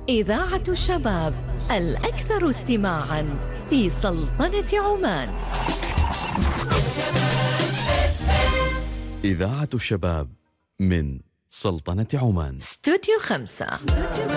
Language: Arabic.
إذاعة الشباب الأكثر استماعاً في سلطنة عمان. إذاعة الشباب من سلطنة عمان. استوديو 5.